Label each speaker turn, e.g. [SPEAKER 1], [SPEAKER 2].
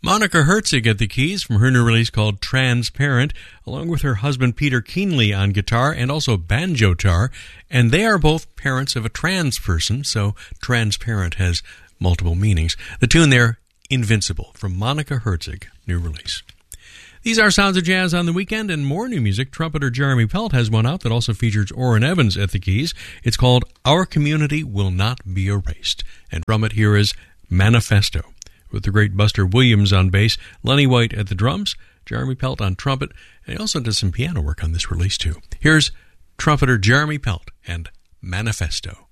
[SPEAKER 1] Monica Herzig at the keys from her new release called Transparent, along with her husband Peter Keenley on guitar and also banjo-tar, and they are both parents of a trans person, so transparent has multiple meanings. The tune there, Invincible, from Monica Herzig, new release. These are Sounds of Jazz on the weekend, and more new music. Trumpeter Jeremy Pelt has one out that also features Orrin Evans at the keys. It's called Our Community Will Not Be Erased, and from it here is Manifesto, with the great Buster Williams on bass, Lenny White at the drums, Jeremy Pelt on trumpet, and he also does some piano work on this release too. Here's trumpeter Jeremy Pelt and Manifesto.